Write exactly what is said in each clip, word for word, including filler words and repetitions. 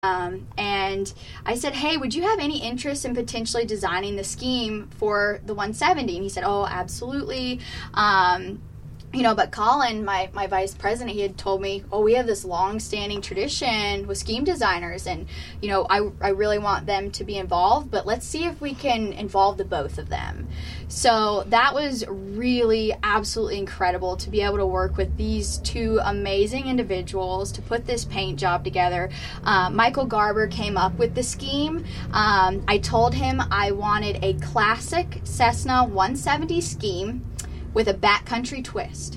Um, and I said, hey, would you have any interest in potentially designing the scheme for the one seventy? And he said, oh, absolutely. Um, you know, but Colin, my, my vice president, he had told me, oh, we have this long-standing tradition with scheme designers, and, you know, I, I really want them to be involved, but let's see if we can involve the both of them. So that was really absolutely incredible to be able to work with these two amazing individuals to put this paint job together. Uh, Michael Garber came up with the scheme. Um, I told him I wanted a classic Cessna one seventy scheme with a backcountry twist.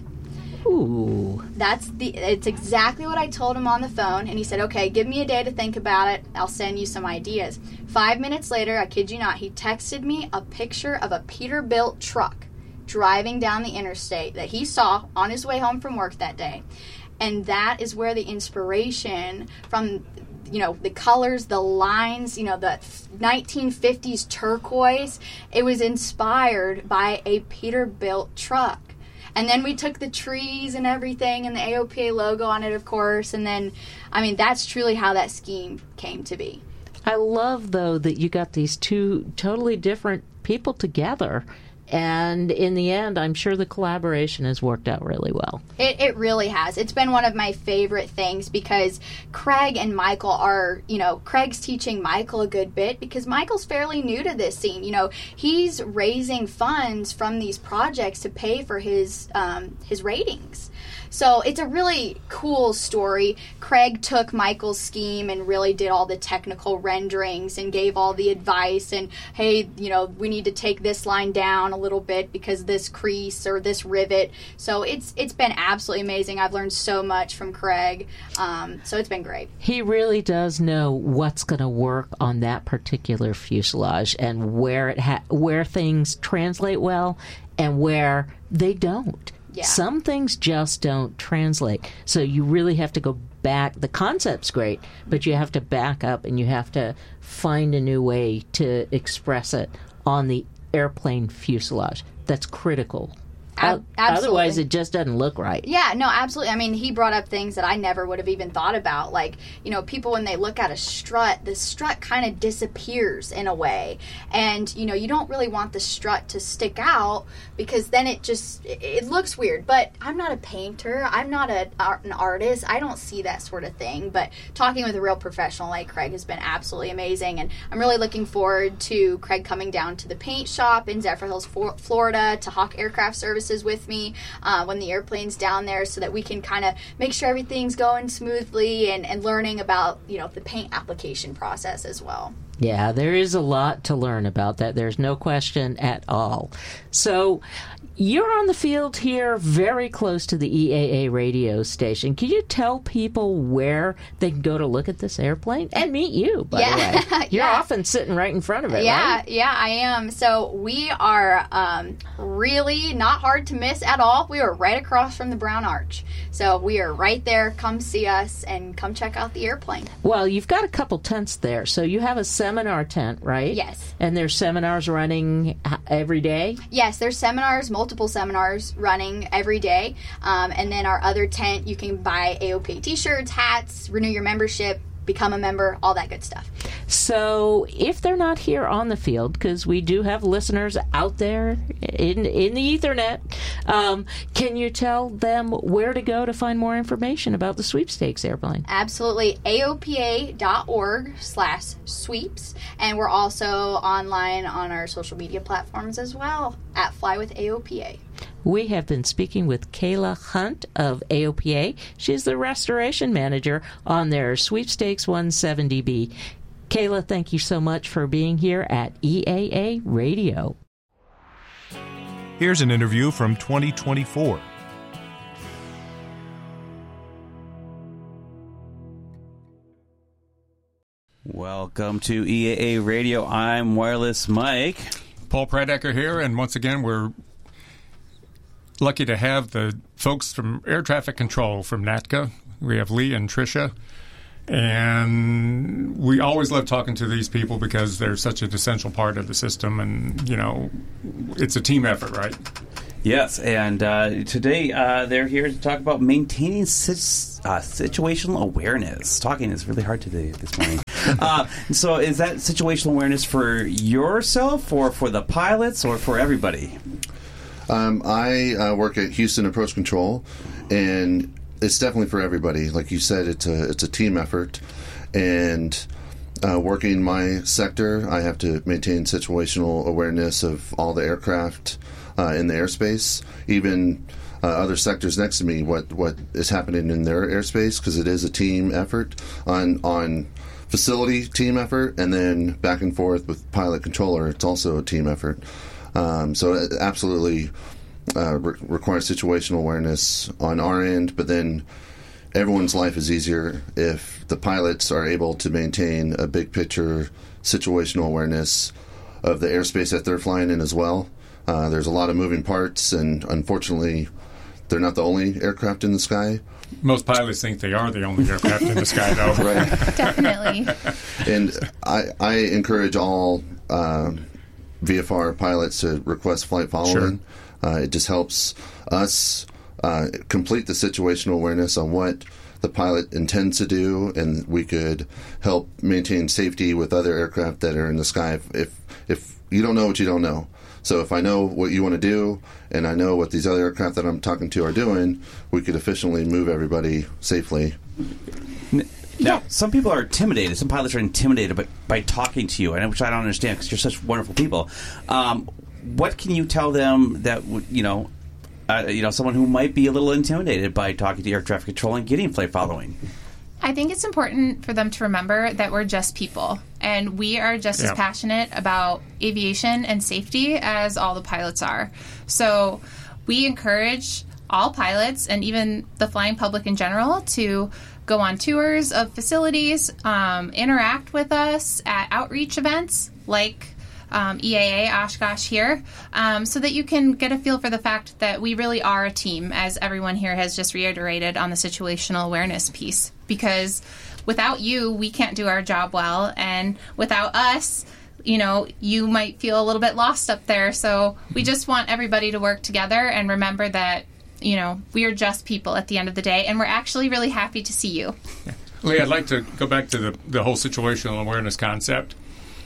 Ooh. That's the, it's exactly what I told him on the phone, and he said, okay, give me a day to think about it. I'll send you some ideas. Five minutes later, I kid you not, he texted me a picture of a Peterbilt truck driving down the interstate that he saw on his way home from work that day. And that is where the inspiration from, you know, the colors, the lines, you know, the nineteen fifties turquoise, it was inspired by a Peterbilt truck. And then we took the trees and everything and the A O P A logo on it, of course. And then, I mean, that's truly how that scheme came to be. I love, though, that you got these two totally different people together. And in the end, I'm sure the collaboration has worked out really well. It, it really has. It's been one of my favorite things because Craig and Michael are, you know, Craig's teaching Michael a good bit because Michael's fairly new to this scene. You know, he's raising funds from these projects to pay for his um, his ratings. So it's a really cool story. Craig took Michael's scheme and really did all the technical renderings and gave all the advice and, hey, you know, we need to take this line down a little bit because this crease or this rivet. So it's it's been absolutely amazing. I've learned so much from Craig. Um, so it's been great. He really does know what's going to work on that particular fuselage and where it ha- where things translate well and where they don't. Yeah. Some things just don't translate. So you really have to go back. The concept's great, but you have to back up and you have to find a new way to express it on the airplane fuselage. That's critical. Ab- absolutely. Otherwise, it just doesn't look right. Yeah, no, absolutely. I mean, he brought up things that I never would have even thought about. Like, you know, people, when they look at a strut, the strut kind of disappears in a way. And, you know, you don't really want the strut to stick out because then it just, it, it looks weird. But I'm not a painter. I'm not a, an artist. I don't see that sort of thing. But talking with a real professional like Craig has been absolutely amazing. And I'm really looking forward to Craig coming down to the paint shop in Zephyrhills, Florida, to Hawk Aircraft Services with me uh, when the airplane's down there so that we can kind of make sure everything's going smoothly and, and learning about, you know, the paint application process as well. Yeah, there is a lot to learn about that. There's no question at all. So you're on the field here very close to the E A A radio station. Can you tell people where they can go to look at this airplane and meet you, by yeah. the way? You're yeah. often sitting right in front of it, yeah, right? Yeah, I am. So we are um, really not hard to miss at all. We are right across from the Brown Arch. So we are right there. Come see us and come check out the airplane. Well, you've got a couple tents there. So you have a seminar tent, right? Yes. And there's seminars running every day? Yes, there's seminars, multiple seminars running every day. Um, and then our other tent, you can buy A O P A t-shirts, hats, renew your membership, become a member, all that good stuff. So if they're not here on the field, because we do have listeners out there in in the Ethernet, um, can you tell them where to go to find more information about the sweepstakes airplane? Absolutely. A O P A dot org slash sweeps. And we're also online on our social media platforms as well at Fly with A O P A. We have been speaking with Kayla Hunt of A O P A. She's the restoration manager on their Sweepstakes one seventy B. Kayla, thank you so much for being here at E A A Radio. Here's an interview from twenty twenty-four. Welcome to E A A Radio. I'm Wireless Mike. Paul Pradecker here, and once again, we're lucky to have the folks from Air Traffic Control from N A T C A. We have Lee and Tricia, and we always love talking to these people because they're such an essential part of the system, and, you know, it's a team effort, right? Yes, and uh, today uh, they're here to talk about maintaining sit- uh, situational awareness. Talking is really hard today this morning. uh, so is that situational awareness for yourself or for the pilots or for everybody? Um, I uh, work at Houston Approach Control, and it's definitely for everybody. Like you said, it's a, it's a team effort, and uh, working my sector, I have to maintain situational awareness of all the aircraft Uh, in the airspace, even uh, other sectors next to me, what, what is happening in their airspace, because it is a team effort on on facility team effort, and then back and forth with pilot controller, it's also a team effort. Um, so it absolutely uh, re- requires situational awareness on our end, but then everyone's life is easier if the pilots are able to maintain a big picture situational awareness of the airspace that they're flying in as well. Uh, there's a lot of moving parts, and unfortunately, they're not the only aircraft in the sky. Most pilots think they are the only aircraft in the sky, though. Right. Definitely. And I, I encourage all um, V F R pilots to request flight following. Sure. Uh, it just helps us uh, complete the situational awareness on what the pilot intends to do, and we could help maintain safety with other aircraft that are in the sky. If if, if you don't know what you don't know. So if I know what you want to do, and I know what these other aircraft that I'm talking to are doing, we could efficiently move everybody safely. Now, yeah. Some people are intimidated. Some pilots are intimidated by, by talking to you, and which I don't understand because you're such wonderful people. Um, what can you tell them that would, you know, uh, you know, someone who might be a little intimidated by talking to air traffic control and getting flight following? I think it's important for them to remember that we're just people, and we are just yeah. as passionate about aviation and safety as all the pilots are. So we encourage all pilots and even the flying public in general to go on tours of facilities, um, interact with us at outreach events like Um, E A A Oshkosh here, um, so that you can get a feel for the fact that we really are a team, as everyone here has just reiterated on the situational awareness piece. Because without you, we can't do our job well, and without us, you know, you might feel a little bit lost up there. So we just want everybody to work together and remember that, you know, we are just people at the end of the day, and we're actually really happy to see you. Yeah. Lee, I'd like to go back to the, the whole situational awareness concept.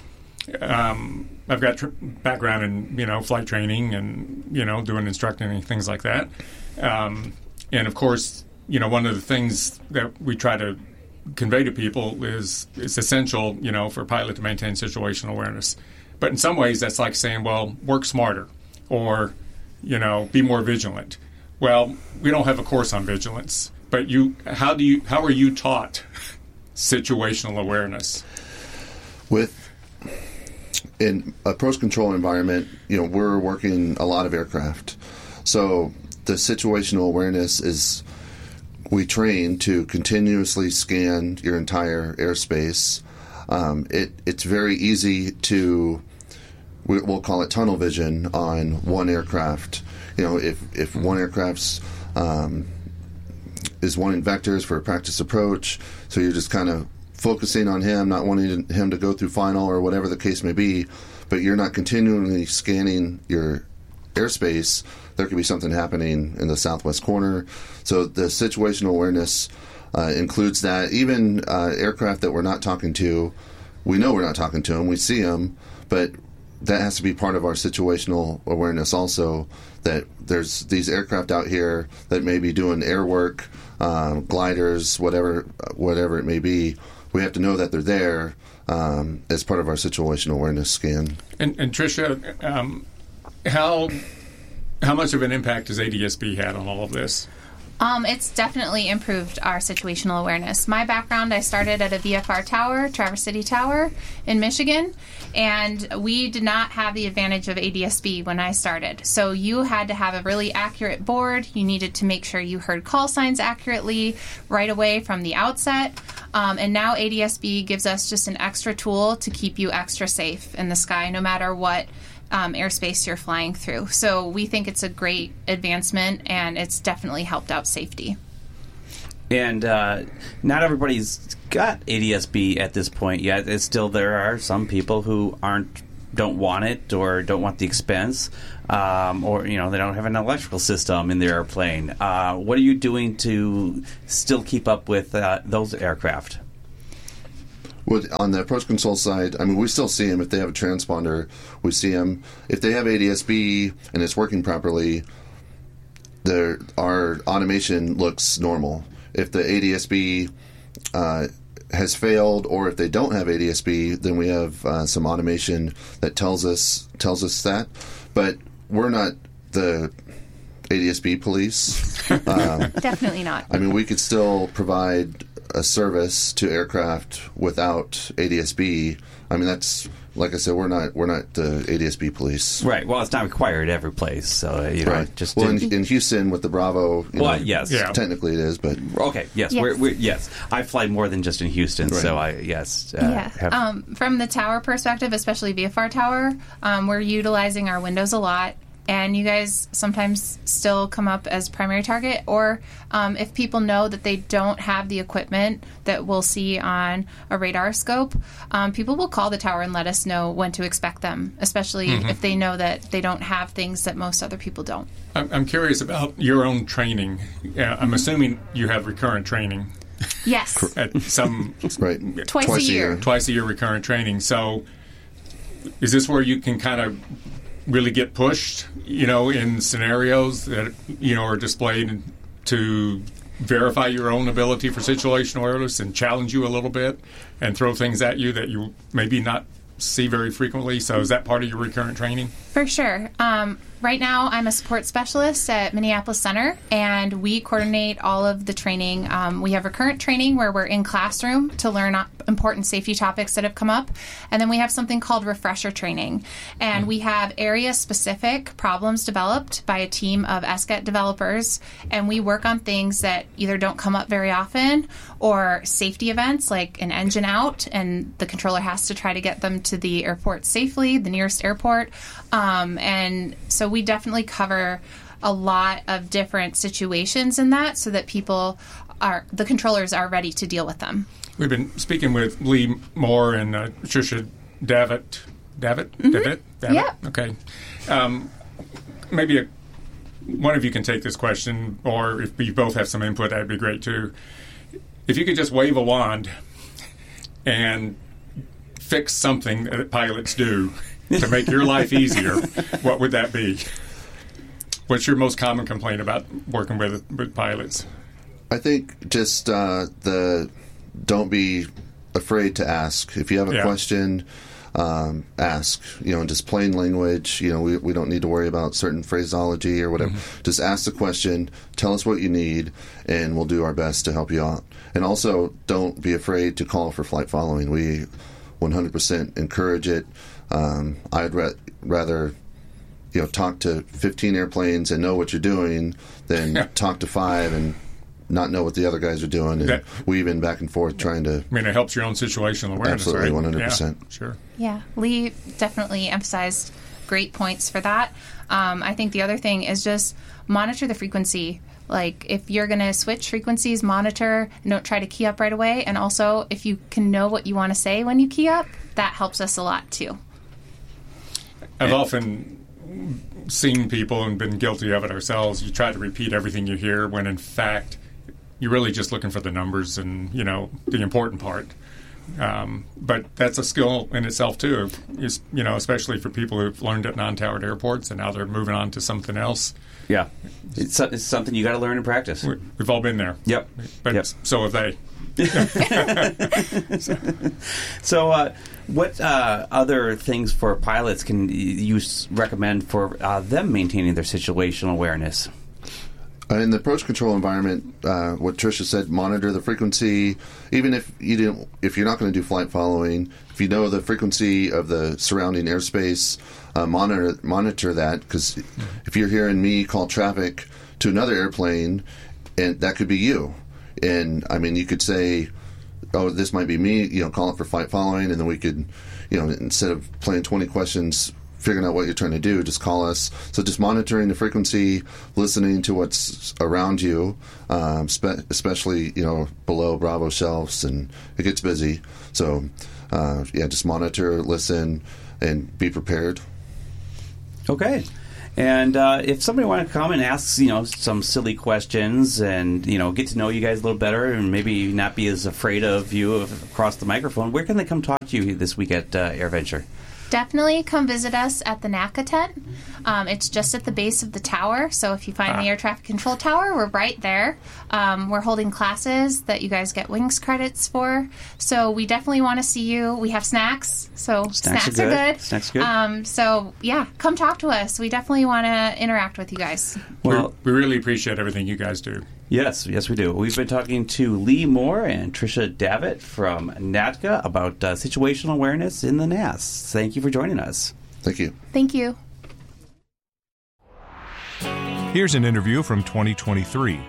Um, I've got tr- background in, you know, flight training and, you know, doing instructing and things like that. Um, and, of course, you know, one of the things that we try to convey to people is it's essential, you know, for a pilot to maintain situational awareness. But in some ways, that's like saying, well, work smarter or, you know, be more vigilant. Well, we don't have a course on vigilance. But you, how do you, how are you taught situational awareness? With in approach control environment, you know, we're working a lot of aircraft. So the situational awareness is we train to continuously scan your entire airspace. Um, it it's very easy to, we, we'll call it tunnel vision on one aircraft. You know, if, if one aircraft's um, is one in vectors for a practice approach, so you're just kind of focusing on him, not wanting him to go through final or whatever the case may be, but you're not continually scanning your airspace, there could be something happening in the southwest corner. So the situational awareness uh, includes that. Even uh, aircraft that we're not talking to, we know we're not talking to them, we see them, but that has to be part of our situational awareness also, that there's these aircraft out here that may be doing air work, uh, gliders, whatever, whatever it may be. We have to know that they're there um, as part of our situational awareness scan. And, and Tricia, um, how how much of an impact has A D S B had on all of this? Um, it's definitely improved our situational awareness. My background, I started at a V F R tower, Traverse City Tower in Michigan, and we did not have the advantage of A D S B when I started. So you had to have a really accurate board. You needed to make sure you heard call signs accurately right away from the outset. Um, and now A D S B gives us just an extra tool to keep you extra safe in the sky, no matter what Um, airspace you're flying through. So we think it's a great advancement, and it's definitely helped out safety. And uh, not everybody's got A D S B at this point yet. It's still, there are some people who aren't don't want it or don't want the expense, um, or you know they don't have an electrical system in their airplane. Uh, what are you doing to still keep up with uh, those aircraft? Well, on the approach control side, I mean, we still see them if they have a transponder. We see them if they have A D S B and it's working properly. Their our automation looks normal. If the A D S B uh, has failed, or if they don't have A D S B, then we have uh, some automation that tells us tells us that. But we're not the A D S B police. Um, Definitely not. I mean, we could still provide a service to aircraft without A D S B. I mean, that's like I said, we're not we're not the A D S B police. Right. Well, it's not required every place, so you know, Right. just well, didn't- in, in Houston with the Bravo, you Well, know, yes. Yeah. technically it is, but Okay. Yes. Yes. We're, we're, yes. I fly more than just in Houston, Right. so I yes. Uh, Yeah. have- Um, from the tower perspective, especially V F R tower, um, we're utilizing our windows a lot. And you guys sometimes still come up as primary target, or um, if people know that they don't have the equipment that we'll see on a radar scope, um, people will call the tower and let us know when to expect them, especially if they know that they don't have things that most other people don't. I'm, I'm curious about your own training. Uh, I'm assuming you have recurrent training Yes. at some right, Twice a year. twice a year recurrent training. So, is this where you can kind of really get pushed, you know, in scenarios that you know are displayed to verify your own ability for situational awareness and challenge you a little bit and throw things at you that you maybe not see very frequently? So, is that part of your recurrent training? For sure. Um, right now, I'm a support specialist at Minneapolis Center, and we coordinate all of the training. Um, we have recurrent training where we're in classroom to learn o- important safety topics that have come up, and then we have something called refresher training, and we have area-specific problems developed by a team of S C A T developers, and we work on things that either don't come up very often or safety events like an engine out, and the controller has to try to get them to the airport safely, the nearest airport. Um, and so we definitely cover a lot of different situations in that so that people are, the controllers are ready to deal with them. We've been speaking with Lee Moore and uh, Trisha Davitt. Davitt? Davitt? Davitt? Yeah. Okay. Um, maybe a, one of you can take this question, or if you both have some input, that'd be great too. If you could just wave a wand and fix something that pilots do to make your life easier, what would that be? What's your most common complaint about working with with pilots? I think just uh, the don't be afraid to ask. If you have a Yeah. question, um, ask. You know, just plain language. You know, we we don't need to worry about certain phraseology or whatever. Mm-hmm. Just ask the question. Tell us what you need, and we'll do our best to help you out. And also, don't be afraid to call for flight following. We one hundred percent encourage it. Um, I'd ra- rather, you know, talk to fifteen airplanes and know what you're doing than talk to five and not know what the other guys are doing and That- weaving back and forth trying to. I mean, it helps your own situational awareness, Absolutely, right? one hundred percent. Yeah, sure. Yeah, Lee definitely emphasized great points for that. Um, I think the other thing is just monitor the frequency. Like, if you're going to switch frequencies, monitor and don't try to key up right away. And also, if you can know what you want to say when you key up, that helps us a lot too. I've often seen people and been guilty of it ourselves. You try to repeat everything you hear when, in fact, you're really just looking for the numbers and, you know, the important part. Um, but that's a skill in itself, too, is, you know, especially for people who've learned at non-towered airports and now they're moving on to something else. Yeah, it's, so- it's something you got to learn and practice. We- We've all been there. Yep. But Yep. so have they. So, uh, what uh, other things for pilots can y- you s- recommend for uh, them maintaining their situational awareness? Uh, in the approach control environment, uh, what Tricia said, monitor the frequency. Even if you didn't, if you're not going to do flight following, if you know the frequency of the surrounding airspace, uh, monitor monitor that, because if you're hearing me call traffic to another airplane, and that could be you, and I mean you could say, oh, this might be me, you know, call it for flight following, and then we could, you know, instead of playing twenty questions, figuring out what you're trying to do, just call us. So just monitoring the frequency, listening to what's around you, um, spe- especially, you know, below Bravo shelves, and it gets busy. So uh, yeah, just monitor, listen, and be prepared. Okay. And uh, if somebody want to come and ask, you know, some silly questions and, you know, get to know you guys a little better and maybe not be as afraid of you of, across the microphone, where can they come talk to you this week at uh, AirVenture? Definitely come visit us at the NACA tent. Um, it's just at the base of the tower, so if you find ah. the air traffic control tower, we're right there. Um, we're holding classes that you guys get Wings credits for, so we definitely want to see you. We have snacks, so snacks, snacks are, good. are good. Snacks are good. Um, so, yeah, come talk to us. We definitely want to interact with you guys. Well, we really appreciate everything you guys do. Yes, yes, we do. We've been talking to Lee Moore and Tricia Davitt from NATCA about uh, situational awareness in the N A S. Thank you for joining us. Thank you. Thank you. Here's an interview from twenty twenty-three.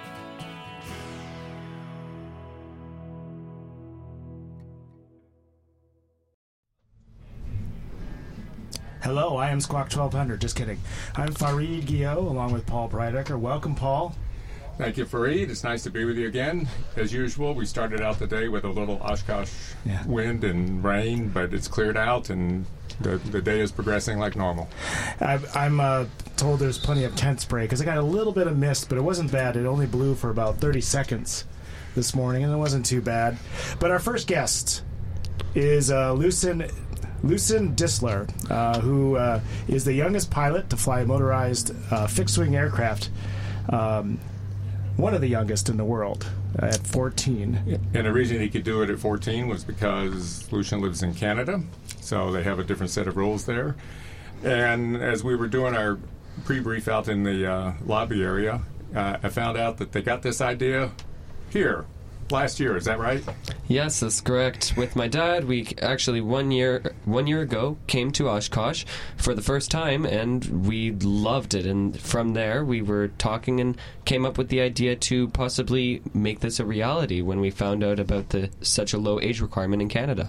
Hello, I am Squawk twelve hundred. Just kidding. I'm Fareed Guillot, along with Paul Breidecker. Welcome, Paul. Thank you, Fareed. It's nice to be with you again. As usual, we started out the day with a little Oshkosh yeah. wind and rain, but it's cleared out, and the, the day is progressing like normal. I, I'm uh, told there's plenty of tent spray, because I got a little bit of mist, but it wasn't bad. It only blew for about thirty seconds this morning, and it wasn't too bad. But our first guest is uh, Lucien, Lucien Disler, uh, who uh, is the youngest pilot to fly a motorized uh, fixed-wing aircraft. Um, One of the youngest in the world at fourteen. And the reason he could do it at fourteen was because Lucien lives in Canada, so they have a different set of rules there. And as we were doing our pre-brief out in the uh, lobby area, uh, I found out that they got this idea here last year. Is that right? Yes, that's correct. With my dad, we actually one year one year ago came to Oshkosh for the first time, and we loved it. And from there, we were talking and came up with the idea to possibly make this a reality when we found out about the such a low age requirement in Canada.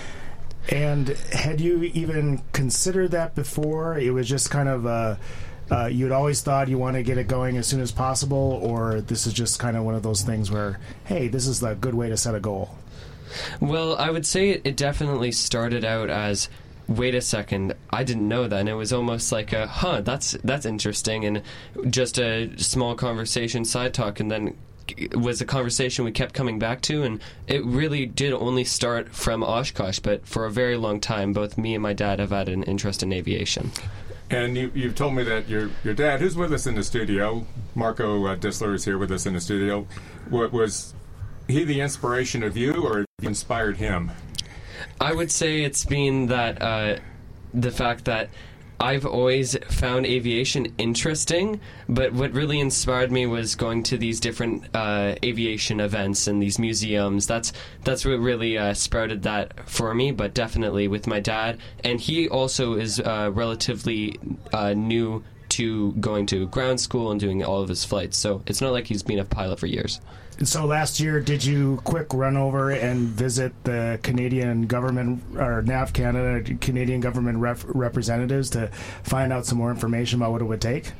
And had you even considered that before? It was just kind of a... Uh, you had always thought you want to get it going as soon as possible, or this is just kind of one of those things where, hey, this is a good way to set a goal? Well, I would say it, it definitely started out as, wait a second, I didn't know that, and it was almost like a, huh, that's that's interesting, and just a small conversation, side talk, and then it was a conversation we kept coming back to, and it really did only start from Oshkosh, but for a very long time, both me and my dad have had an interest in aviation. And you, you've told me that your your dad, who's with us in the studio, Marco uh, Disler is here with us in the studio, what, was he the inspiration of you, or you inspired him? I would say it's been that uh, the fact that I've always found aviation interesting, but what really inspired me was going to these different uh, aviation events and these museums. That's that's what really uh, sprouted that for me, but definitely with my dad. And he also is uh, relatively uh, new to going to ground school and doing all of his flights, so it's not like he's been a pilot for years. So last year, did you quick run over and visit the Canadian government, or N A V Canada, Canadian government rep- representatives to find out some more information about what it would take?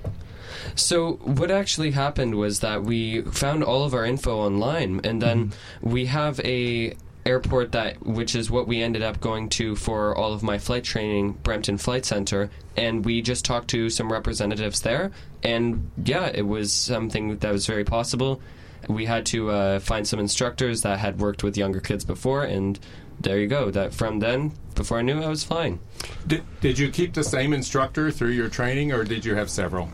So what actually happened was that we found all of our info online, and then mm-hmm. we have a airport that, which is what we ended up going to for all of my flight training, Brampton Flight Center, and we just talked to some representatives there, and yeah, it was something that was very possible. We had to uh, find some instructors that had worked with younger kids before, and there you go. That from then, before I knew, I was flying. Did Did you keep the same instructor through your training, or did you have several?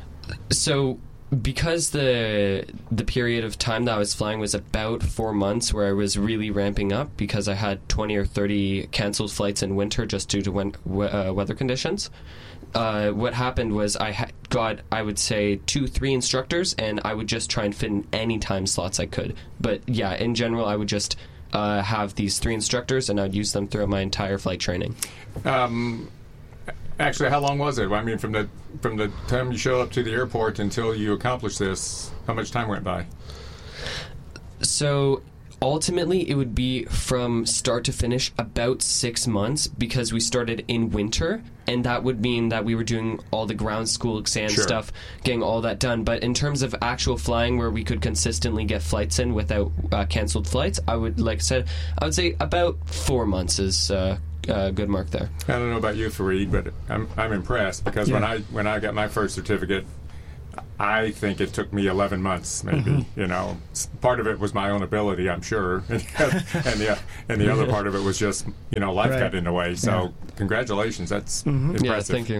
So, because the the period of time that I was flying was about four months, where I was really ramping up, because I had twenty or thirty canceled flights in winter just due to wen- w- uh, weather conditions. Uh, what happened was I ha- got, I would say, two, three instructors, and I would just try and fit in any time slots I could. But yeah, in general, I would just uh, have these three instructors, and I'd use them throughout my entire flight training. Um, actually, how long was it? I mean, from the from the time you showed up to the airport until you accomplished this, how much time went by? So ultimately, it would be from start to finish about six months because we started in winter, and that would mean that we were doing all the ground school exam Sure. stuff, getting all that done. But in terms of actual flying, where we could consistently get flights in without uh, canceled flights, I would, like I said, I would say about four months is uh, a good mark there. I don't know about you, Fareed, but I'm I'm impressed because when Yeah. I when I got my first certificate, I think it took me eleven months, maybe. Mm-hmm. You know, S- part of it was my own ability, I'm sure, and the and the other part of it was just you know life Right. got in the way. So Yeah. congratulations, that's Mm-hmm. impressive. Yeah, thank you.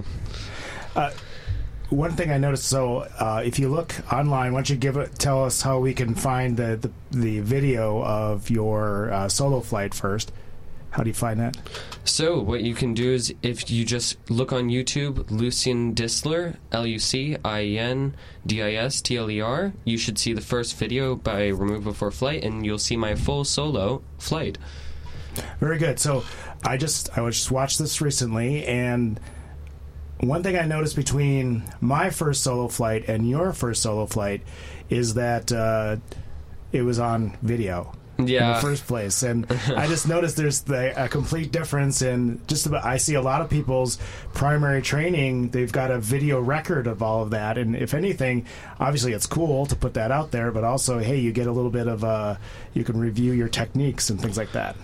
One thing I noticed, so uh, if you look online, why don't you give it, tell us how we can find the, the, the video of your uh, solo flight first. How do you find that? So what you can do is if you just look on YouTube, Lucien Disler, L U C I E N D I S T L E R, you should see the first video by Remove Before Flight, and you'll see my full solo flight. Very good. So I just I was just watched this recently, and one thing I noticed between my first solo flight and your first solo flight is that uh, it was on video. In Yeah. the first place, and I just noticed there's the, a complete difference in just about. I see a lot of people's primary training; they've got a video record of all of that, and if anything, obviously it's cool to put that out there, but also, hey, you get a little bit of uh, you can review your techniques and things like that.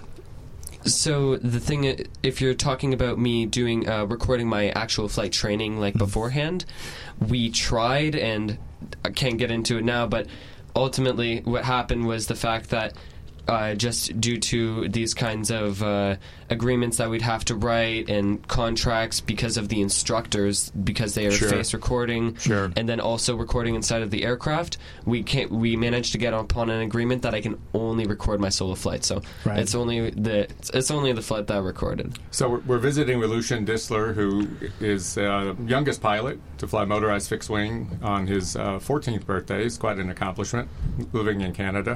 So the thing, i- if you're talking about me doing uh, recording my actual flight training like beforehand, we tried, and I can't get into it now, but ultimately what happened was the fact that uh, just due to these kinds of uh, agreements that we'd have to write and contracts because of the instructors, because they are Sure. face recording, Sure. and then also recording inside of the aircraft, we can't. We managed to get upon an agreement that I can only record my solo flight. So Right. it's only the it's only the flight that I recorded. So we're, we're visiting with Lucien Disler, who is uh, youngest pilot to fly motorized fixed wing on his uh, fourteenth birthday. It's quite an accomplishment, living in Canada.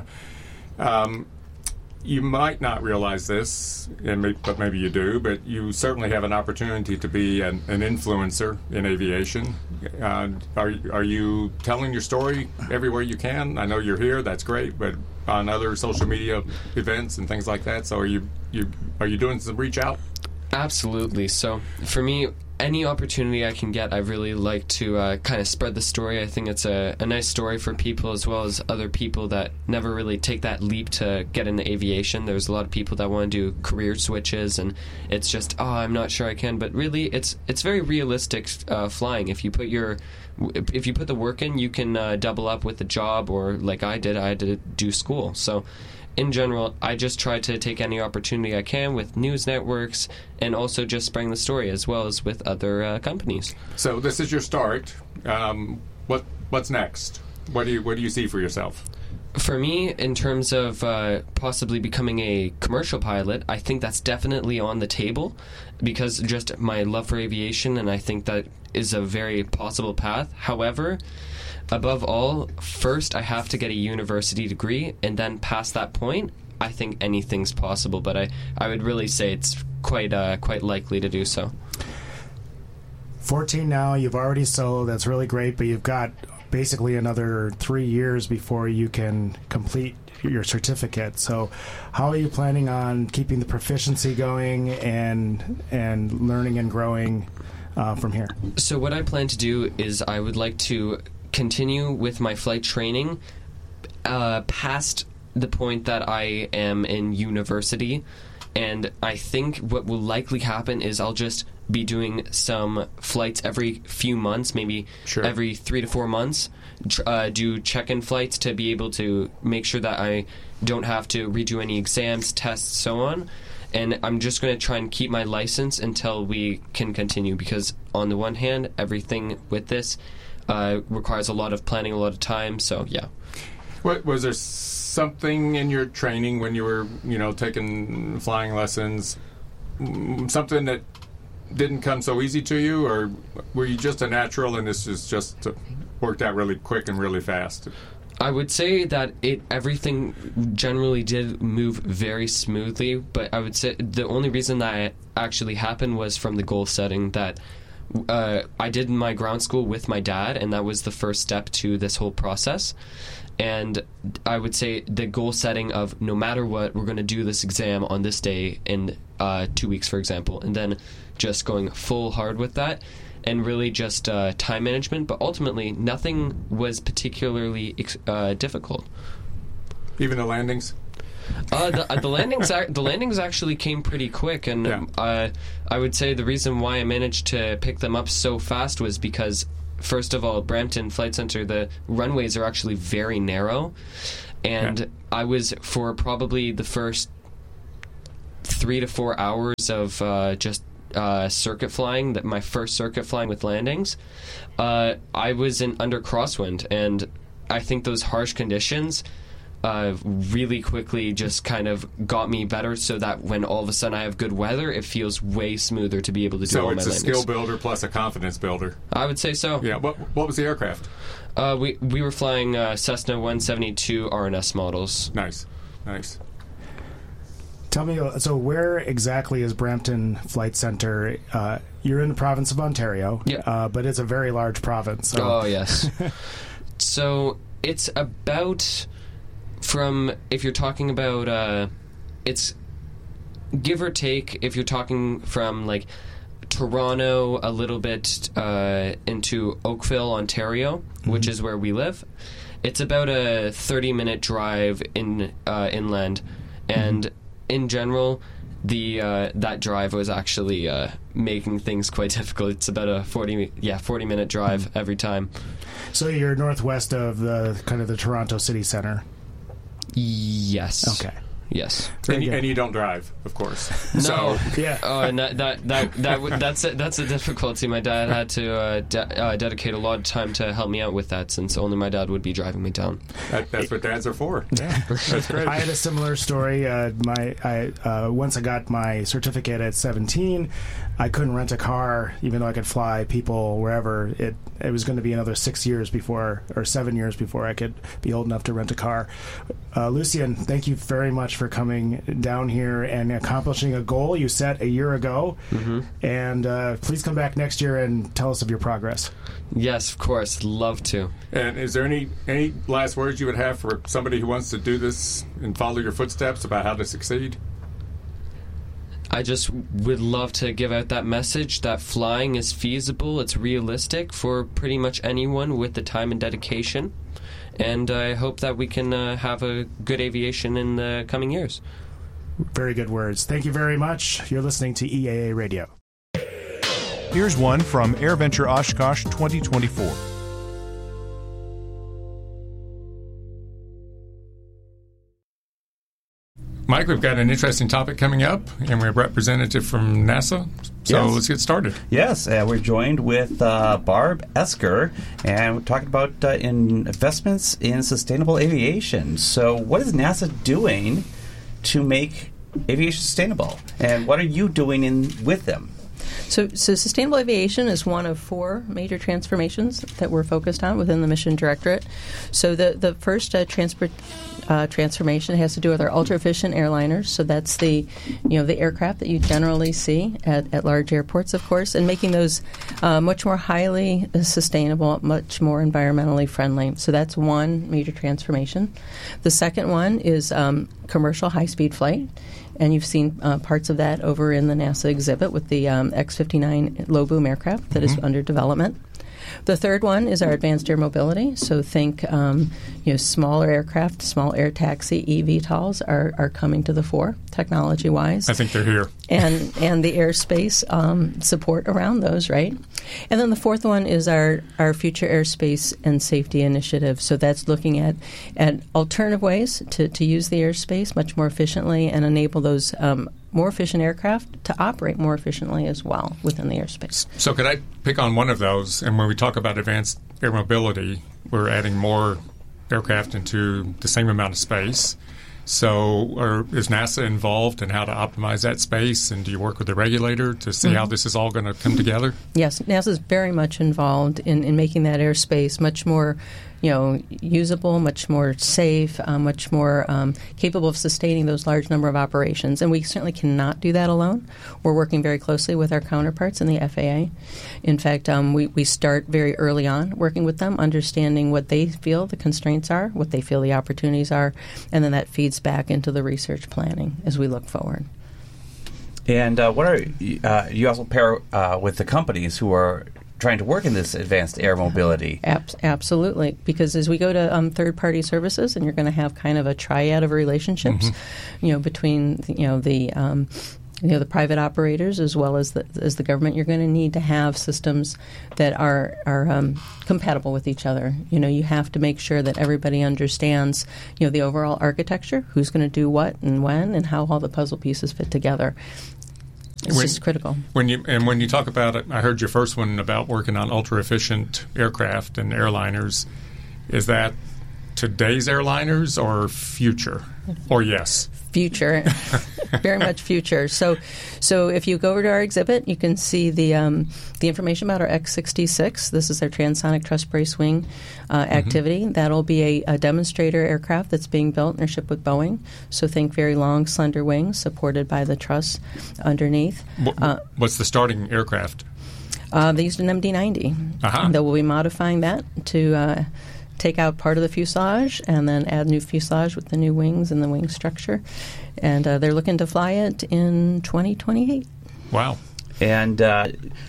Um, you might not realize this, and may, but maybe you do, but you certainly have an opportunity to be an, an influencer in aviation. Uh, are, are you telling your story everywhere you can? I know you're here, that's great, but on other social media events and things like that, so are you, you, are you doing some reach out? Absolutely. So for me, any opportunity I can get, I really like to uh, kind of spread the story. I think it's a, a nice story for people as well as other people that never really take that leap to get into aviation. There's a lot of people that want to do career switches, and it's just, oh, I'm not sure I can. But really, it's it's very realistic uh, flying. If you put your if you put the work in, you can uh, double up with a job, or like I did, I had to do school. So in general, I just try to take any opportunity I can with news networks and also just spreading the story as well as with other uh, companies. So this is your start. Um, what what's next? What do you what do you see for yourself? For me, in terms of uh, possibly becoming a commercial pilot, I think that's definitely on the table because just my love for aviation, and I think that is a very possible path. However, above all, first I have to get a university degree, and then past that point, I think anything's possible. But I, I would really say it's quite uh, quite likely to do so. fourteen now, you've already soloed, that's really great, but you've got basically another three years before you can complete your certificate. So how are you planning on keeping the proficiency going and and learning and growing uh, from here? So what I plan to do is I would like to continue with my flight training uh, past the point that I am in university, and I think what will likely happen is I'll just be doing some flights every few months, maybe Sure. every three to four months, tr- uh, do check-in flights to be able to make sure that I don't have to redo any exams, tests, so on. And I'm just going to try and keep my license until we can continue, because on the one hand, everything with this uh, requires a lot of planning, a lot of time, so yeah. What, was there something in your training when you were, you know, taking flying lessons, mm, something that didn't come so easy to you, or were you just a natural and this is just uh, worked out really quick and really fast? I would say that it everything generally did move very smoothly, but I would say the only reason that it actually happened was from the goal setting, that uh, I did my ground school with my dad, and that was the first step to this whole process. And I would say the goal setting of no matter what, we're going to do this exam on this day in uh, two weeks, for example, and then just going full hard with that, and really just uh, time management. But ultimately, nothing was particularly uh, difficult. Even the landings? Uh, the, uh, the landings ac- the landings actually came pretty quick, and Yeah. uh, I would say the reason why I managed to pick them up so fast was because, first of all, Brampton Flight Center, the runways are actually very narrow, and Yeah. I was, for probably the first three to four hours of uh, just uh, circuit flying, that my first circuit flying with landings, uh, I was in under crosswind, and I think those harsh conditions Uh, really quickly just kind of got me better, so that when all of a sudden I have good weather, it feels way smoother to be able to do So all it's my a landings. skill builder plus a confidence builder. I would say so. Yeah. What What was the aircraft? Uh, we we were flying uh, Cessna one seventy-two R N S models. Nice, nice. Tell me, so where exactly is Brampton Flight Center? Uh, you're in the province of Ontario, Yeah. uh, but it's a very large province. So. Oh yes. So it's about, from, if you're talking about, uh, it's give or take, if you're talking from like Toronto a little bit uh, into Oakville, Ontario, mm-hmm. which is where we live, it's about a thirty minute drive in uh, inland, and mm-hmm. in general, the uh, that drive was actually uh, making things quite difficult. It's about a forty yeah forty minute drive mm-hmm. every time. So you're northwest of the kind of the Toronto city center. Yes. Okay. Yes. And you, and you don't drive, of course. No. So, yeah. Oh, and that that that, that w- that's a, that's a difficulty. My dad had to uh, de- uh, dedicate a lot of time to help me out with that, since only my dad would be driving me down. that, that's what dads are for. Yeah. That's great. I had a similar story. Uh, my I uh, once I got my certificate at seventeen, I couldn't rent a car, even though I could fly people wherever. It it was going to be another six years before, or seven years before I could be old enough to rent a car. Uh, Lucien, thank you very much for coming down here and accomplishing a goal you set a year ago. Mm-hmm. And uh, please come back next year and tell us of your progress. Yes, of course. Love to. And is there any any last words you would have for somebody who wants to do this and follow your footsteps about how to succeed? I just would love to give out that message that flying is feasible, it's realistic for pretty much anyone with the time and dedication. And I hope that we can uh, have a good aviation in the coming years. Very good words. Thank you very much. You're listening to E A A Radio. Here's one from AirVenture Oshkosh twenty twenty-four. Mike, we've got an interesting topic coming up, and we have a representative from NASA. So Yes. let's get started. Yes, uh, we're joined with uh, Barb Esker, and we're talking about uh, investments in sustainable aviation. So what is NASA doing to make aviation sustainable, and what are you doing in with them? So, so sustainable aviation is one of four major transformations that we're focused on within the Mission Directorate. So the, the first uh, transport uh, transformation has to do with our ultra-efficient airliners. So that's the, you know, the aircraft that you generally see at, at large airports, of course, and making those uh, much more highly sustainable, much more environmentally friendly. So that's one major transformation. The second one is um, commercial high-speed flight. And you've seen uh, parts of that over in the NASA exhibit with the um, X fifty-nine low-boom aircraft that mm-hmm. is under development. The third one is our advanced air mobility. So think, um, you know, smaller aircraft, small air taxi, E V TOLs are, are coming to the fore, technology-wise. I think they're here. And and the airspace um, support around those, right? And then the fourth one is our, our future airspace and safety initiative. So that's looking at, at alternative ways to, to use the airspace much more efficiently and enable those um, more efficient aircraft to operate more efficiently as well within the airspace. So could I pick on one of those? And when we talk about advanced air mobility, we're adding more aircraft into the same amount of space. So are, is NASA involved in how to optimize that space? And do you work with the regulator to see mm-hmm. how this is all going to come together? Yes, NASA is very much involved in, in making that airspace much more you know, usable, much more safe, uh, much more um, capable of sustaining those large number of operations. And we certainly cannot do that alone. We're working very closely with our counterparts in the F A A. In fact, um, we, we start very early on working with them, understanding what they feel the constraints are, what they feel the opportunities are, and then that feeds back into the research planning as we look forward. And uh, what are uh, you also pair uh, with the companies who are trying to work in this advanced air mobility? Ab- absolutely, because as we go to um, third-party services, and you're going to have kind of a triad of relationships, mm-hmm. you know, between you know the um, you know the private operators as well as the as the government. You're going to need to have systems that are are um, compatible with each other. You know, you have to make sure that everybody understands you know the overall architecture, who's going to do what and when, and how all the puzzle pieces fit together. It's when, just critical. When you and when you talk about it, I heard your first one about working on ultra efficient aircraft and airliners. Is that today's airliners or future? Or yes? Future, very much future. So, so if you go over to our exhibit, you can see the um, the information about our X sixty-six. This is our transonic truss brace wing uh, activity. Mm-hmm. That'll be a, a demonstrator aircraft that's being built in partnership with Boeing. So think very long, slender wings supported by the truss underneath. What, uh, what's the starting aircraft? Uh, they used an M D ninety. Uh-huh. They will be modifying that to uh, take out part of the fuselage and then add new fuselage with the new wings and the wing structure. And uh, they're looking to fly it in twenty twenty-eight. Wow. And uh,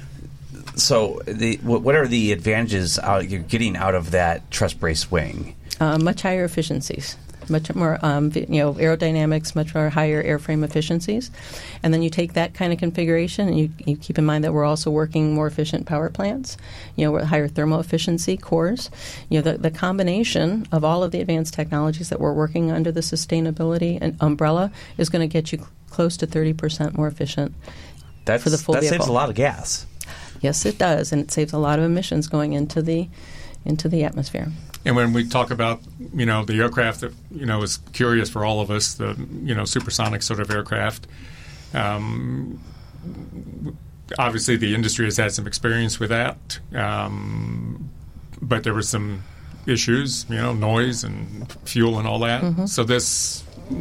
so the, what are the advantages out, you're getting out of that truss brace wing? Uh, much higher efficiencies. Much more, um, you know, aerodynamics, much more higher airframe efficiencies. And then you take that kind of configuration and you, you keep in mind that we're also working more efficient power plants, you know, with higher thermal efficiency cores. You know, the, the combination of all of the advanced technologies that we're working under the sustainability and umbrella is going to get you cl- close to thirty percent more efficient That's, for the full that vehicle. That saves a lot of gas. Yes, it does. And it saves a lot of emissions going into the into the atmosphere. And when we talk about, you know, the aircraft that, you know, is curious for all of us, the, you know, supersonic sort of aircraft, um, obviously the industry has had some experience with that, um, but there were some issues, you know, noise and fuel and all that. Mm-hmm. So this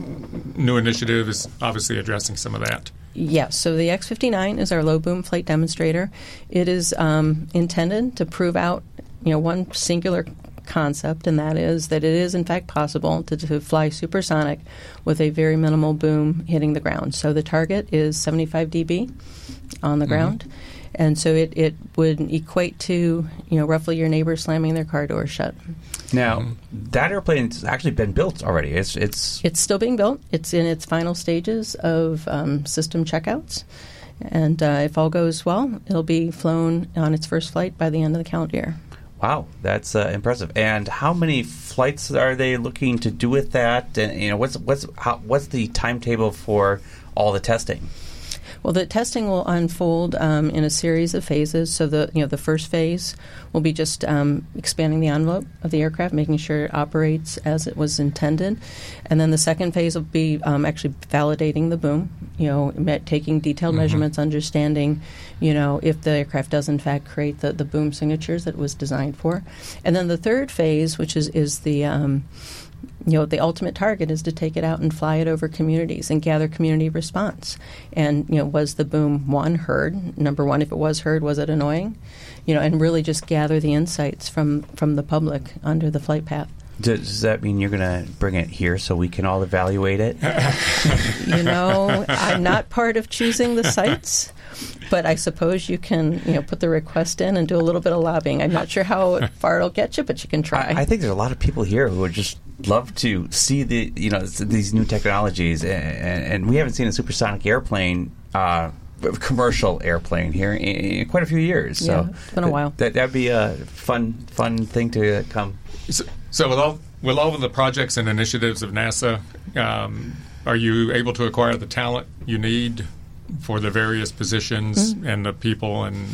new initiative is obviously addressing some of that. Yes. So the X fifty-nine is our low boom flight demonstrator. It is um, intended to prove out, you know, one singular concept, and that is that it is in fact possible to, to fly supersonic with a very minimal boom hitting the ground. So the target is seventy-five decibels on the mm-hmm. ground, and so it, it would equate to, you know, roughly your neighbor slamming their car door shut. Now, that airplane's actually been built already. It's it's it's still being built. It's in its final stages of um, system checkouts, and uh, if all goes well, it'll be flown on its first flight by the end of the calendar year. Wow, that's uh, impressive. And how many flights are they looking to do with that? And you know, what's what's how, what's the timetable for all the testing? Well, the testing will unfold um, in a series of phases. So the you know the first phase will be just um, expanding the envelope of the aircraft, making sure it operates as it was intended, and then the second phase will be um, actually validating the boom. You know, me- taking detailed mm-hmm. measurements, understanding, you know, if the aircraft does in fact create the, the boom signatures that it was designed for, and then the third phase, which is is the um, you know, the ultimate target is to take it out and fly it over communities and gather community response. And, you know, was the boom, one, heard? Number one, if it was heard, was it annoying? You know, and really just gather the insights from, from the public under the flight path. Does that mean you're going to bring it here so we can all evaluate it? You know, I'm not part of choosing the sites, but I suppose you can, you know, put the request in and do a little bit of lobbying. I'm not sure how far it'll get you, but you can try. I, I think there's a lot of people here who would just love to see the, you know, these new technologies, and, and we haven't seen a supersonic airplane, uh, commercial airplane here in, in quite a few years. So yeah, it's been a while. That that'd be a fun, fun thing to come. So, so with all with all of the projects and initiatives of NASA, um, are you able to acquire the talent you need for the various positions mm-hmm. and the people and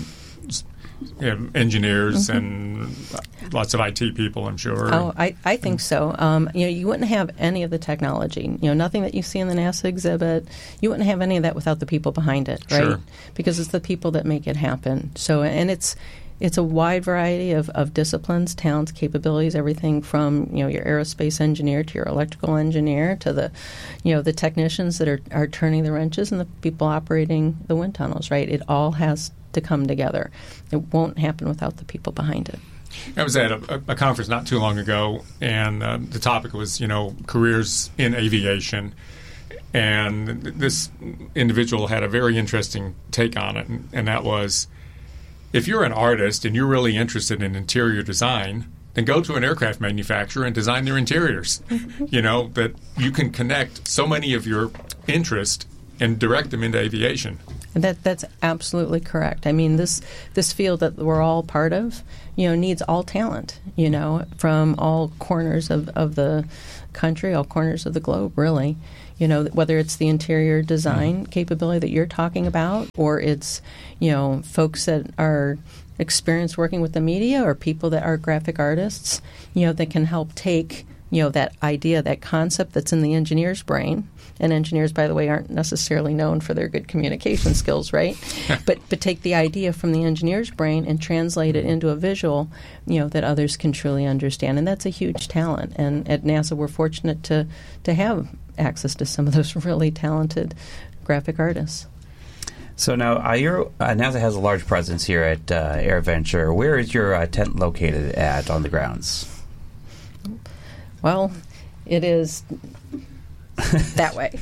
um, engineers mm-hmm. and lots of I T people, I'm sure? Oh, I, I think so. Um, you know, you wouldn't have any of the technology. You know, nothing that you see in the NASA exhibit. You wouldn't have any of that without the people behind it, right? Sure. Because it's the people that make it happen. So, and it's it's a wide variety of, of disciplines, talents, capabilities, everything from, you know, your aerospace engineer to your electrical engineer to the, you know, the technicians that are, are turning the wrenches and the people operating the wind tunnels, right? It all has to come together. It won't happen without the people behind it. I was at a, a conference not too long ago, and uh, the topic was, you know, careers in aviation. And this individual had a very interesting take on it, and, and that was, if you're an artist and you're really interested in interior design, then go to an aircraft manufacturer and design their interiors. You know, that you can connect so many of your interests and direct them into aviation. And that that's absolutely correct. I mean, this this field that we're all part of, you know, needs all talent, you know, from all corners of, of the country, all corners of the globe, really. You know, whether it's the interior design mm-hmm. capability that you're talking about, or it's, you know, folks that are experienced working with the media, or people that are graphic artists, you know, that can help take, you know, that idea, that concept that's in the engineer's brain. And engineers, by the way, aren't necessarily known for their good communication skills, right? but but take the idea from the engineer's brain and translate it into a visual, you know, that others can truly understand. And that's a huge talent. And at NASA, we're fortunate to, to have access to some of those really talented graphic artists. So now, uh, your uh, NASA has a large presence here at uh, AirVenture. Where is your uh, tent located at on the grounds? Well, it is that way.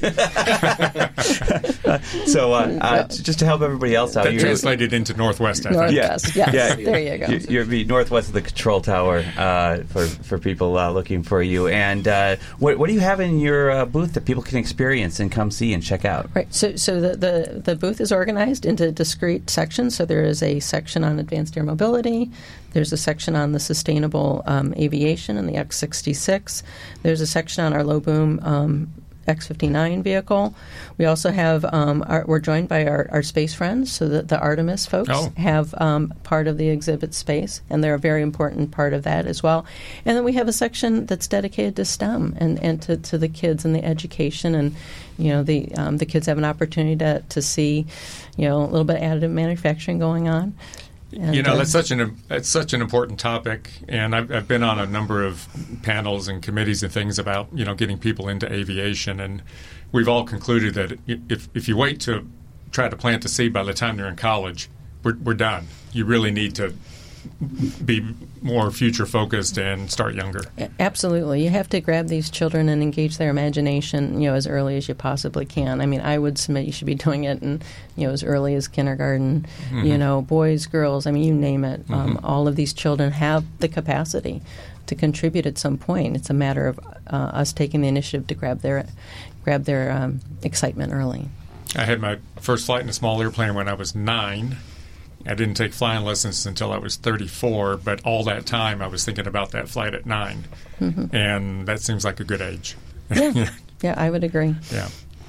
so uh, uh, just to help everybody else out, that translated into northwest. I northwest, think. yes. Yeah, there you go. You're be northwest of the control tower uh, for for people uh, looking for you. And uh, what what do you have in your uh, booth that people can experience and come see and check out? Right. So so the, the the booth is organized into discrete sections. So there is a section on advanced air mobility. There's a section on the sustainable um, aviation and the X sixty-six. There's a section on our low boom um, X fifty-nine vehicle. We also have, um, our, we're joined by our, our space friends, so that the Artemis folks oh. have um, part of the exhibit space, and they're a very important part of that as well. And then we have a section that's dedicated to STEM and, and to, to the kids and the education, and you know the um, the kids have an opportunity to, to see, you know, a little bit of additive manufacturing going on. And, you know, uh, that's such an that's such an important topic, and I've, I've been on a number of panels and committees and things about, you know, getting people into aviation, and we've all concluded that if if you wait to try to plant a seed by the time they're in college, we're we're done. You really need to be more future focused and start younger. Absolutely. You have to grab these children and engage their imagination, you know, as early as you possibly can. I mean, I would submit you should be doing it in, you know, as early as kindergarten, mm-hmm. you know, boys, girls, I mean, you name it. Mm-hmm. Um, all of these children have the capacity to contribute at some point. It's a matter of uh, us taking the initiative to grab their grab their um, excitement early. I had my first flight in a small airplane when I was nine. I didn't take flying lessons until I was thirty-four, but all that time I was thinking about that flight at nine. Mm-hmm. And that seems like a good age. Yeah, yeah, I would agree. Yeah.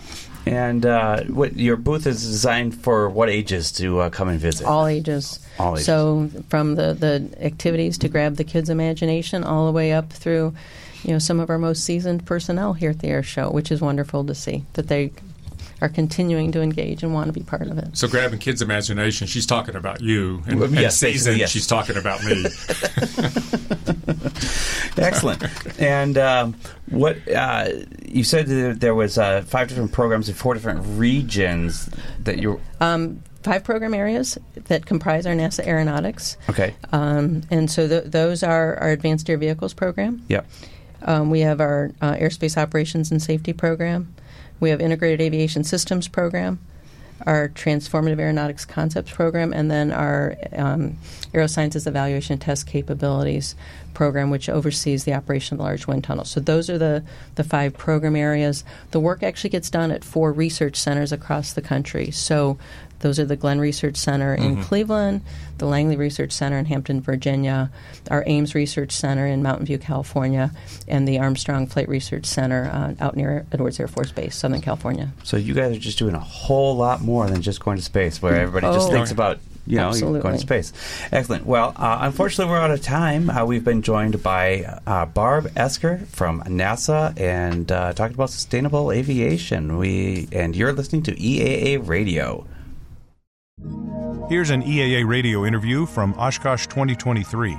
And uh, what your booth is designed for what ages to uh, come and visit? All ages. All ages. So from the, the activities to grab the kids' imagination all the way up through, you know, some of our most seasoned personnel here at the Air Show, which is wonderful to see that they are continuing to engage and want to be part of it. So grabbing kids' imagination, she's talking about you, and, well, yes, and season, yes. she's talking about me. Excellent. And um, what uh, you said that there was uh, five different programs in four different regions that you. Um, five program areas that comprise our NASA Aeronautics. Okay. Um, and so th- those are our Advanced Air Vehicles program. Yep. Um, we have our uh, Airspace Operations and Safety program. We have Integrated Aviation Systems program, our Transformative Aeronautics Concepts program, and then our um, Aerosciences Evaluation and Test Capabilities program, which oversees the operation of the large wind tunnels. So those are the, the five program areas. The work actually gets done at four research centers across the country. So those are the Glenn Research Center in mm-hmm. Cleveland, the Langley Research Center in Hampton, Virginia, our Ames Research Center in Mountain View, California, and the Armstrong Flight Research Center uh, out near Edwards Air Force Base, Southern California. So you guys are just doing a whole lot more than just going to space, where everybody oh, just thinks about, you know, absolutely. going to space. Excellent. Well, uh, unfortunately, we're out of time. Uh, we've been joined by uh, Barb Esker from NASA and uh, talking about sustainable aviation. We and you're listening to E A A Radio. Here's an E A A radio interview from Oshkosh twenty twenty-three.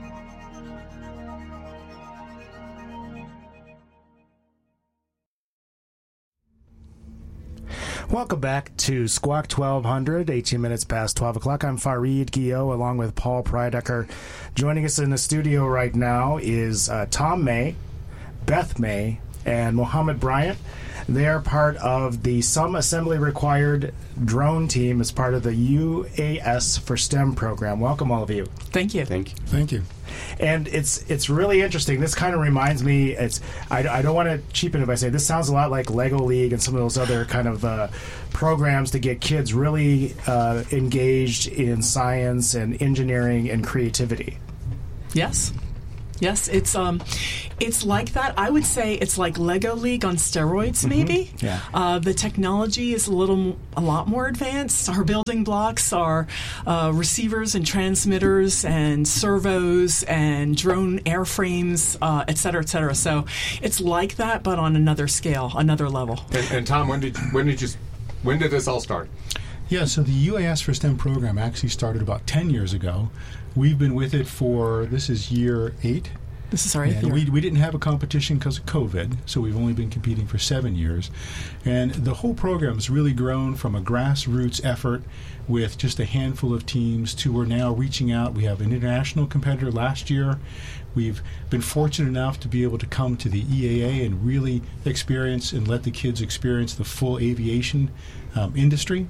Welcome back to Squawk twelve hundred, eighteen minutes past twelve o'clock. I'm Fareed Guillot along with Paul Prydecker. Joining us in the studio right now is uh, Tom May, Beth May, and Mohammed Bryant. They are part of the Some Assembly Required drone team as part of the U A S for STEM program. Welcome, all of you. Thank you. Thank you. Thank you. And it's it's really interesting. This kind of reminds me. It's I, I don't want to cheapen it by saying this sounds a lot like Lego League and some of those other kind of uh, programs to get kids really uh, engaged in science and engineering and creativity. Yes. Yes, it's um, it's like that. I would say it's like Lego League on steroids, maybe. Mm-hmm. Yeah. Uh, the technology is a little, a lot more advanced. Our building blocks are uh, receivers and transmitters and servos and drone airframes, uh, et cetera, et cetera. So it's like that, but on another scale, another level. And, and Tom, when did when did you when did this all start? Yeah, so the U A S for STEM program actually started about ten years ago. We've been with it for, this is year eight. This is our eighth and year. we, we didn't have a competition because of COVID, so we've only been competing for seven years. And the whole program has really grown from a grassroots effort with just a handful of teams to we're now reaching out. We have an international competitor last year. We've been fortunate enough to be able to come to the E A A and really experience and let the kids experience the full aviation um, industry.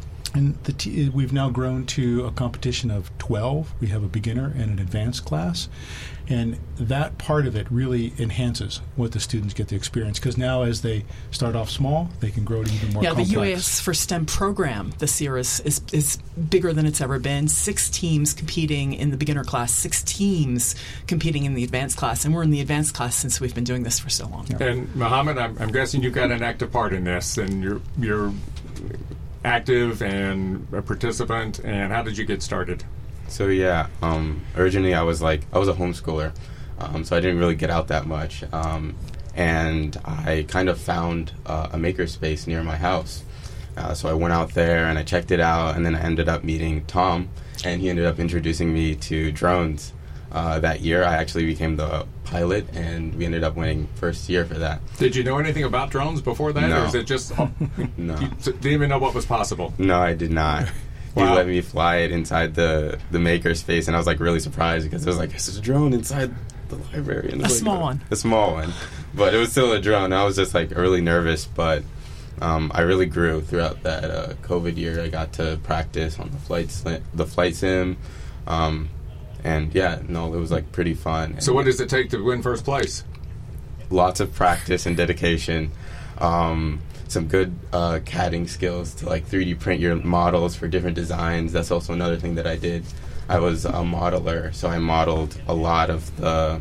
And the t- we've now grown to a competition of twelve. We have a beginner and an advanced class. And that part of it really enhances what the students get to experience, because now as they start off small, they can grow to even more yeah, complex. the U A S for STEM program this year is, is, is bigger than it's ever been. Six teams competing in the beginner class, six teams competing in the advanced class. And we're in the advanced class since we've been doing this for so long. Yeah. And Mohammed, I'm, I'm guessing you've got an active part in this, and you're you're active and a participant. And how did you get started? So yeah, um, originally I was like I was a homeschooler, um, so I didn't really get out that much, um, and I kind of found uh, a makerspace near my house. Uh, so I went out there and I checked it out, and then I ended up meeting Tom, and he ended up introducing me to drones. Uh, that year, I actually became the pilot, and we ended up winning first year for that. Did you know anything about drones before that, No. or is it just oh, No. you didn't even know what was possible? No, I did not. He Wow. let me fly it inside the, the maker space, and I was like really surprised because it was like, this is a drone inside the library. And A it was small like, one. A small one. But it was still a drone. I was just like really nervous, but um, I really grew throughout that uh, COVID year. I got to practice on the flight, sli- the flight sim. Um, and yeah, no, it was like pretty fun. So what does it take to win first place? Lots of practice and dedication. Um, some good uh, CADing skills to like three D print your models for different designs. That's also another thing that I did. I was a modeler, so I modeled a lot of the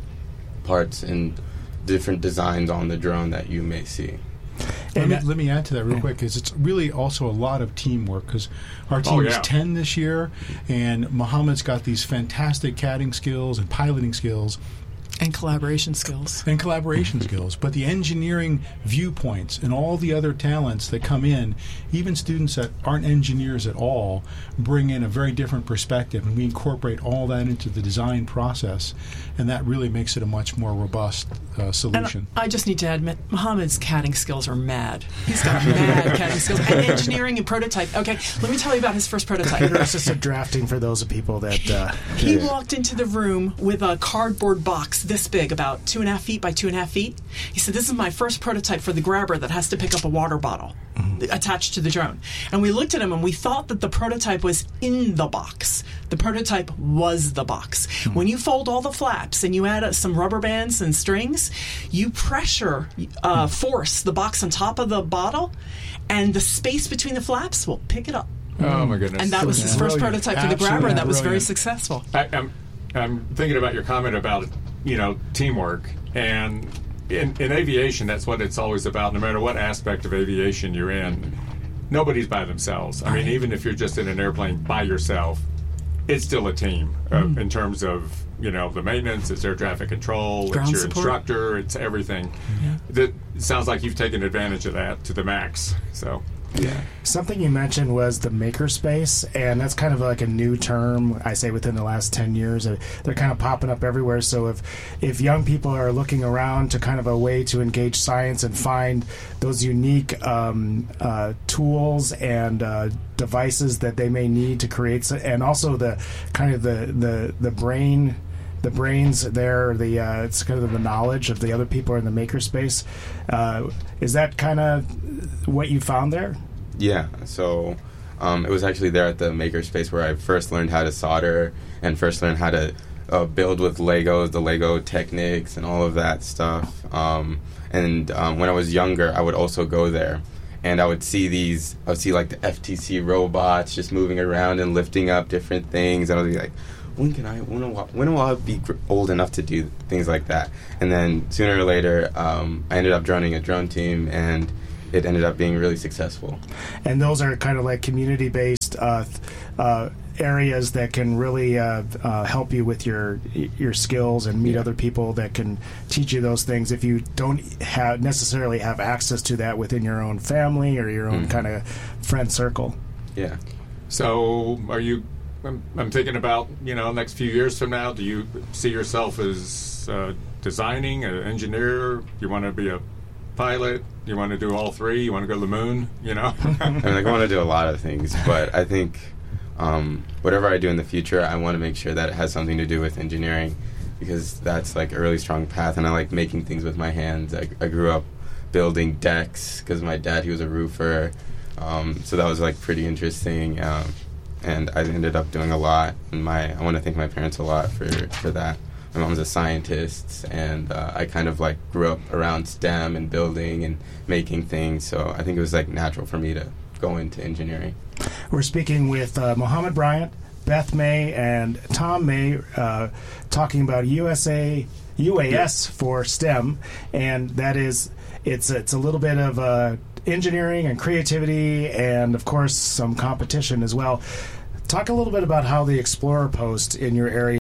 parts and different designs on the drone that you may see. Let me, let me add to that real quick, because it's really also a lot of teamwork, because our team Oh, is yeah. ten this year, and Mohammed's got these fantastic CADing skills and piloting skills And collaboration skills. and collaboration skills, but the engineering viewpoints and all the other talents that come in, even students that aren't engineers at all, bring in a very different perspective, and we incorporate all that into the design process, and that really makes it a much more robust uh, And solution. I just need to admit, Mohammed's CADing skills are mad. He's got mad CADing skills. And engineering and prototype. Okay, let me tell you about his first prototype. Assistant drafting for those of people that. Uh, He walked into the room with a cardboard box this big, about two and a half feet by two and a half feet. He said, "This is my first prototype for the grabber that has to pick up a water bottle attached to the drone." And we looked at him and we thought that the prototype was in the box. The prototype was the box. When you fold all the flaps and you add uh, some rubber bands and strings, you pressure uh, force the box on top of the bottle, and the space between the flaps will pick it up. Oh my goodness! And that was his first Brilliant. prototype for the Absolutely grabber that was very brilliant. successful. I, I'm I'm thinking about your comment about you know teamwork, and in, in aviation, that's what it's always about. No matter what aspect of aviation you're in, nobody's by themselves. I mean, even if you're just in an airplane by yourself, it's still a team uh, in terms of you know the maintenance, it's air traffic control, Ground it's your support. instructor, it's everything. That it sounds like you've taken advantage of that to the max. So Yeah. Something you mentioned was the makerspace, and that's kind of like a new term, I say, within the last ten years. Uh, They're kind of popping up everywhere. So if, if young people are looking around to kind of a way to engage science and find those unique um, uh, tools and uh, devices that they may need to create, so, and also the kind of the, the, the brain... The brains there, the uh, it's kind of the knowledge of the other people in the makerspace. Uh, is that kind of what you found there? Yeah. So um, it was actually there at the makerspace where I first learned how to solder and first learned how to uh, build with Legos, the Lego Technics, and all of that stuff. Um, and um, when I was younger, I would also go there. And I would see these, I would see like the F T C robots just moving around and lifting up different things. And I would be like, when can I, when will, when will I be gr- old enough to do things like that? And then sooner or later, um, I ended up joining a drone team, and it ended up being really successful. And those are kind of like community-based uh, uh, areas that can really uh, uh, help you with your your skills and meet Yeah. other people that can teach you those things if you don't have necessarily have access to that within your own family or your own Mm. kind of friend circle. Yeah. So, are you? I'm, I'm thinking about you know next few years from now. Do you see yourself as uh, designing, an engineer? You want to be a pilot? You want to do all three? You want to go to the moon? You know. I mean, like, I want to do a lot of things, but I think um, whatever I do in the future, I want to make sure that it has something to do with engineering, because that's like a really strong path, and I like making things with my hands. I, I grew up building decks because my dad, he was a roofer, um, so that was like pretty interesting. Um, and I ended up doing a lot, and my I want to thank my parents a lot for, for that. My mom's a scientist, and uh, I kind of like grew up around STEM and building and making things, so I think it was like natural for me to go into engineering. We're speaking with uh, Mohammed Bryant, Beth May, and Tom May, uh, talking about U S A U A S for STEM, and that is it's it's a little bit of uh, engineering and creativity, and of course some competition as well. Talk a little bit about how the Explorer post in your area